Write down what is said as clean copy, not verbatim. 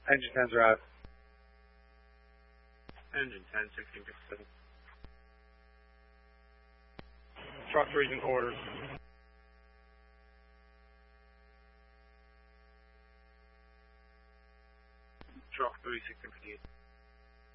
Engine 10's arrived. Engine 10, 1657. Truck 3's in order. Truck 3, 1658.